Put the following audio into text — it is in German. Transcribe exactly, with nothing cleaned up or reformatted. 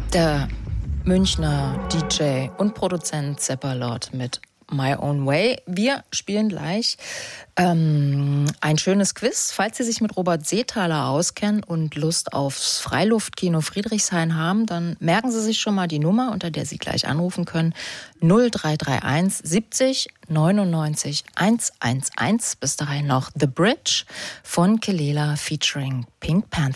Der Münchner D J und Produzent Seppalot mit My Own Way. Wir spielen gleich ähm, ein schönes Quiz. Falls Sie sich mit Robert Seethaler auskennen und Lust aufs Freiluftkino Friedrichshain haben, dann merken Sie sich schon mal die Nummer, unter der Sie gleich anrufen können. null drei drei eins siebzig neunundneunzig hundertzehn. Bis dahin noch The Bridge von Kelela featuring Pink Panther.